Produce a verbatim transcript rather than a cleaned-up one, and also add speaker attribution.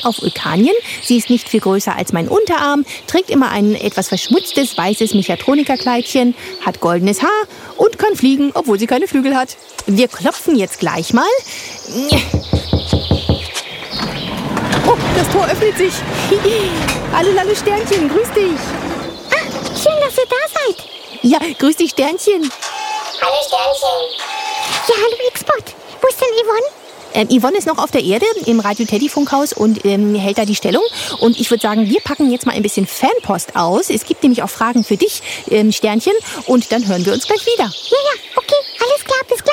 Speaker 1: auf Vulkanien. Sie ist nicht viel größer als mein Unterarm, trägt immer ein etwas verschmutztes, weißes Mechatronikerkleidchen, hat goldenes Haar und kann fliegen, obwohl sie keine Flügel hat. Wir klopfen jetzt gleich mal. Oh, das Tor öffnet sich. Hallo, hallo Sternchen, grüß dich.
Speaker 2: Ah, schön, dass ihr da seid.
Speaker 1: Ja, grüß dich, Sternchen.
Speaker 2: Hallo, Sternchen. Ja, hallo, X-Bot. Wo ist denn Yvonne?
Speaker 1: Ähm, Yvonne ist noch auf der Erde im Radio-Teddy-Funkhaus und ähm, hält da die Stellung. Und ich würde sagen, wir packen jetzt mal ein bisschen Fanpost aus. Es gibt nämlich auch Fragen für dich, ähm, Sternchen. Und dann hören wir uns gleich wieder.
Speaker 2: Ja, ja, okay, alles klar, bis gleich.